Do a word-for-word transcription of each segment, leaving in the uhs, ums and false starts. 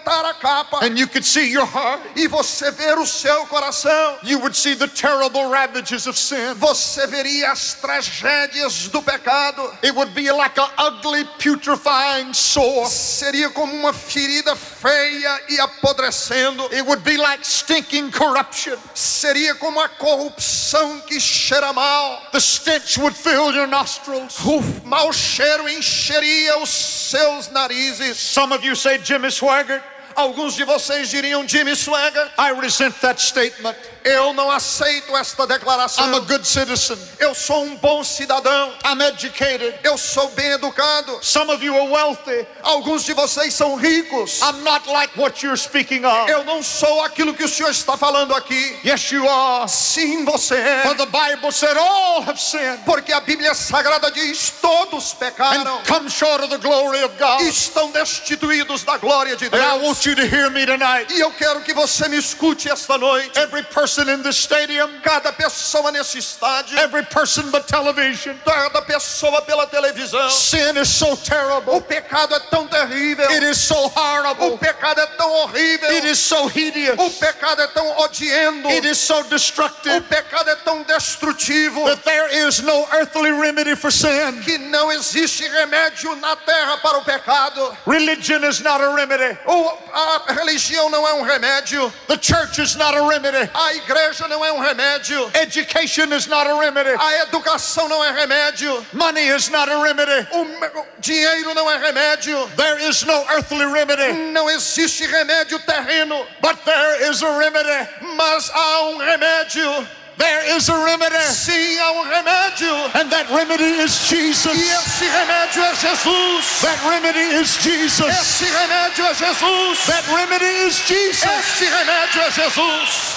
levantar a capa and you could see your heart. e você ver o seu coração, You would see the terrible ravages of sin. você veria as tragédias do pecado. It would be like an ugly, putrefying sore. Seria como uma ferida feia e apodrecendo. It would be like stinking corruption. Seria como a corrupção que cheira mal. The stench would fill your nostrils. O mau cheiro encheria os seus narizes. Some of you say, Jimmy Swaggart, Alguns de vocês diriam, Jimmy Swaggart, I resent that statement. eu não aceito esta declaração. I'm a good citizen. Eu sou um bom cidadão. I'm educated. Eu sou bem educado. Some of you are wealthy. Alguns de vocês são ricos. I'm not like what you're speaking of. Eu não sou aquilo que o Senhor está falando aqui. Yes, you are. Sim, você é. For the Bible said all have sinned Porque a Bíblia Sagrada diz, todos pecaram. and come short of the glory of God. E estão destituídos da glória de And I Deus. want you to hear me tonight. E eu quero que você me escute esta noite. Every person in this stadium, Cada pessoa nesse estádio, every person but television, cada pessoa pela televisão. sin is so O terrible. pecado é tão terrível. It is so O horrible. pecado é tão horrível. It is so O hideous. pecado é tão odiento. It is so O destructive pecado é tão destrutivo that there is no earthly remedy for sin. que não existe remédio na terra para o pecado. Religion is not a remedy. O, a religião não é um remédio. The church is not a remedy. A igreja não é um remédio. Education is not a remedy. A educação não é remédio. Money is not a remedy. O me- o dinheiro não é remédio. There is no earthly remedy, Não existe remédio terreno. but there is a remedy. Mas há um remédio. There is a remedy, Sim, há um remédio. and that remedy is E Jesus. esse remédio é Jesus. That remedy is Jesus. Esse remédio é Jesus. That remedy is Jesus. Esse remédio é Jesus.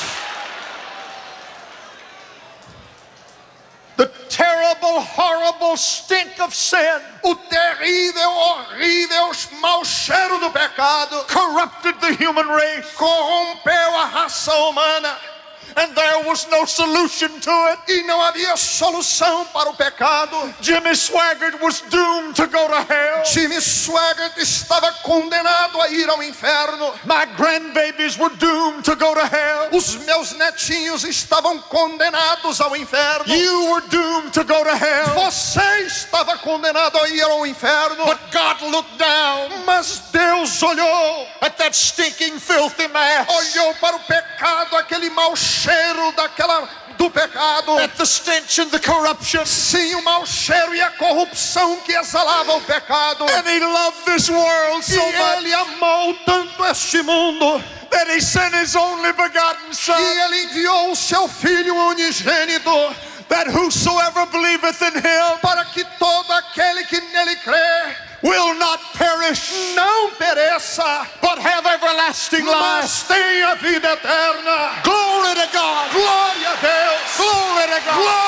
The terrible, horrible stink of sin O terrível, horrível, mau cheiro do pecado corrupted the human race, corrompeu a raça humana. and there was no solution to it. E não havia solução para o pecado. Jimmy Swaggart was doomed to go to hell. Jimmy Swaggart estava condenado a ir ao inferno. My grandbabies were doomed to go to hell. Os meus netinhos estavam condenados ao inferno. You were doomed to go to hell. Você estava condenado a ir ao inferno. But God looked down Mas Deus olhou, at that stinking, filthy mass, olhou para o pecado, aquele mau cheiro daquela do pecado. at the stench and the corruption, Sim, o mau cheiro e a corrupção que exalava o pecado. and He loved this world E so much Ele amou tanto este mundo that He sent His only begotten que Son, Ele enviou o seu Filho unigênito that whosoever believeth in Him para que todo aquele que nele crê will not perish, não pereça, but have everlasting life. mas tenha vida eterna. Glory to God! Glória a Deus! Glory to God!